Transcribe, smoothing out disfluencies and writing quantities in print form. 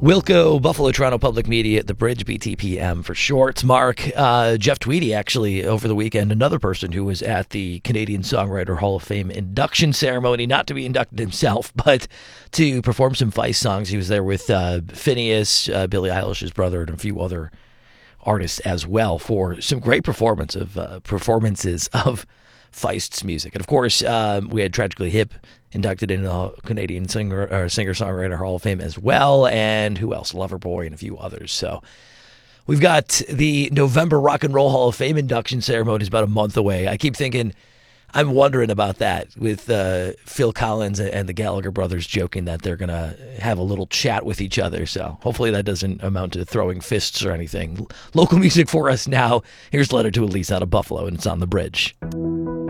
Wilco, Buffalo Toronto Public Media, The Bridge, BTPM for short. Mark, Jeff Tweedy, actually, over the weekend, another person who was at the Canadian Songwriter Hall of Fame induction ceremony, not to be inducted himself, but to perform some Feist songs. He was there with Phineas, Billie Eilish's brother, and a few other artists as well for some great performances of Feist's music. And of course, we had Tragically Hip inducted into the Canadian Singer-Songwriter Hall of Fame as well, and who else? Loverboy and a few others. So we've got the November Rock and Roll Hall of Fame induction ceremony is about a month away. I keep thinking, I'm wondering about that with Phil Collins and the Gallagher brothers joking that they're going to have a little chat with each other. So hopefully that doesn't amount to throwing fists or anything. Local music for us now. Here's Letter to Elise out of Buffalo, and it's on The Bridge.